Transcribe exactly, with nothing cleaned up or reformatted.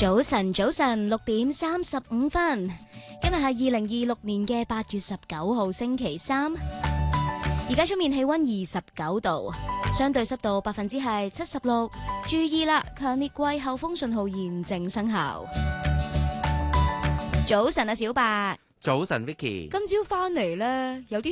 早晨，早晨，六點三十五分。今日係二零二六年嘅八月十九號星期三。而家出面氣溫二十九度，相對濕度百分之係七十六。注意啦，強烈季候風信號現正生效。早晨啊，小白。 早晨 Vicky。 今朝翻嚟呢，有啲